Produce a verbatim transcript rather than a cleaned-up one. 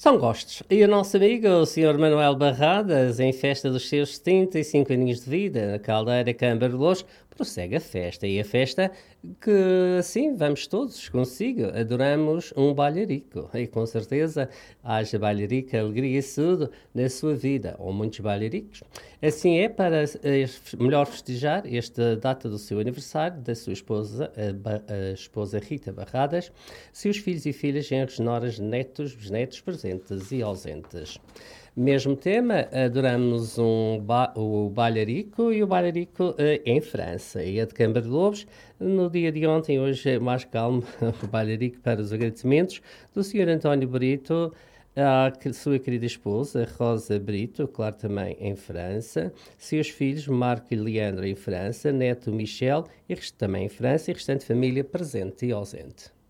São gostos. E o nosso amigo, o senhor Manuel Barradas, em festa dos seus setenta e cinco aninhos de vida, na Caldeira Câmara de Louros, prossegue a festa. E a festa que, assim, vamos todos consigo. Adoramos um bailarico. E com certeza haja bailarica, alegria e saúde na sua vida, ou muitos bailaricos. Assim é para eh, melhor festejar esta data do seu aniversário, da sua esposa, a, Ba- a esposa Rita Barradas, seus filhos e filhas, genros, noras, netos, bisnetos, presentes e ausentes. Mesmo tema, adoramos um ba o bailarico e o bailarico eh, em França. E a de Câmara de Lobos, no dia de ontem, hoje é mais calmo, o bailarico para os agradecimentos do senhor António Brito, à que- sua querida esposa, Rosa Brito, claro, também em França, seus filhos, Marco e Leandro, em França, neto Michel, e rest- também em França, e restante família presente e ausente.